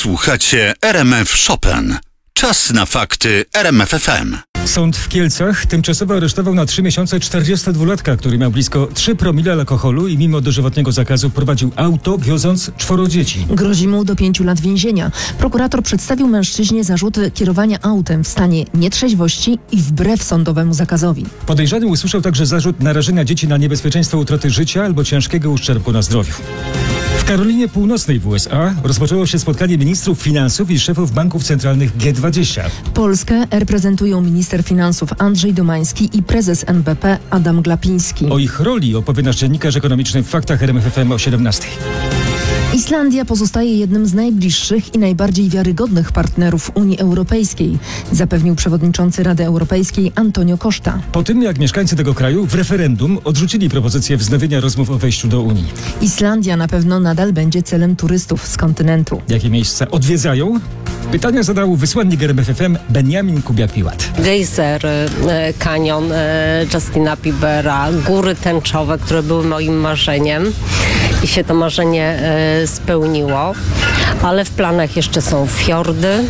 Słuchacie RMF Chopin. Czas na fakty RMF FM. Sąd w Kielcach tymczasowo aresztował na 3 miesiące 42-latka, który miał blisko 3 promile alkoholu i mimo dożywotniego zakazu prowadził auto, wioząc 4 dzieci. Grozi mu do 5 lat więzienia. Prokurator przedstawił mężczyźnie zarzuty kierowania autem w stanie nietrzeźwości i wbrew sądowemu zakazowi. Podejrzany usłyszał także zarzut narażenia dzieci na niebezpieczeństwo utraty życia albo ciężkiego uszczerbku na zdrowiu. W Karolinie Północnej w USA rozpoczęło się spotkanie ministrów finansów i szefów banków centralnych G20. Polskę reprezentują minister finansów Andrzej Domański i prezes NBP Adam Glapiński. O ich roli opowie nasz dziennikarz ekonomiczny w Faktach RMF FM o 17:00. Islandia pozostaje jednym z najbliższych i najbardziej wiarygodnych partnerów Unii Europejskiej, zapewnił przewodniczący Rady Europejskiej Antonio Costa. Po tym, jak mieszkańcy tego kraju w referendum odrzucili propozycję wznowienia rozmów o wejściu do Unii. Islandia na pewno nadal będzie celem turystów z kontynentu. Jakie miejsca odwiedzają? Pytania zadał wysłannik RMF FM Benjamin Kubiak-Piłat. Gejzer, kanion Justina Biebera, góry tęczowe, które były moim marzeniem i się to marzenie spełniło, ale w planach jeszcze są fiordy,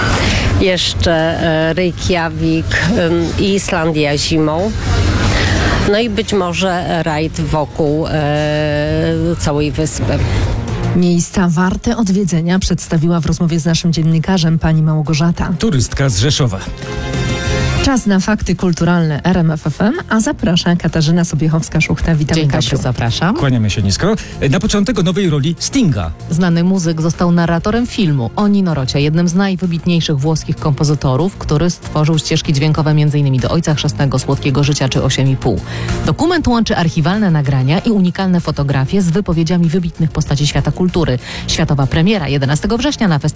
jeszcze Reykjavik i Islandia zimą. No i być może rajd wokół całej wyspy. Miejsca warte odwiedzenia przedstawiła w rozmowie z naszym dziennikarzem pani Małgorzata. Turystka z Rzeszowa. Czas na fakty kulturalne RMF FM, a zaprasza Katarzyna Sobiechowska-Szuchta. Witamy, Dzień Kasiu. dobry, zapraszam. Kłaniamy się nisko. Na początek o nowej roli Stinga. Znany muzyk został narratorem filmu o Nino Rocie, jednym z najwybitniejszych włoskich kompozytorów, który stworzył ścieżki dźwiękowe m.in. do Ojca Chrzestnego, Słodkiego Życia czy 8,5. Dokument łączy archiwalne nagrania i unikalne fotografie z wypowiedziami wybitnych postaci świata kultury. Światowa premiera 11 września na festiwalu